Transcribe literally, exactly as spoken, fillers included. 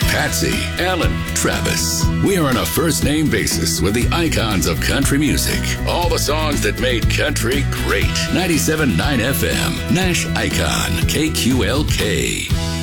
Patsy, Alan, Travis. We are on a first name basis with the icons of country music. All the songs that made country great. ninety-seven point nine F M, Nash Icon, K Q L K.